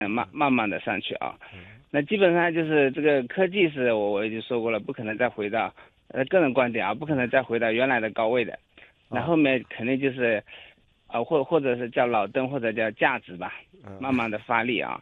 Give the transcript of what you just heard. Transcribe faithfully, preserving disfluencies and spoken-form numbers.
慢慢慢的上去啊。那基本上就是这个科技是我我已经说过了，不可能再回到呃个人观点啊，不可能再回到原来的高位的。那后面肯定就是啊、或或者是叫老登或者叫价值吧，慢慢的发力啊。